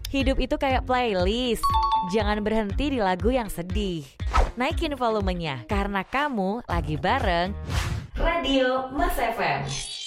Hidup itu kayak playlist. Jangan berhenti di lagu yang sedih. Naikin volumenya, karena kamu lagi bareng Radio Mas FM.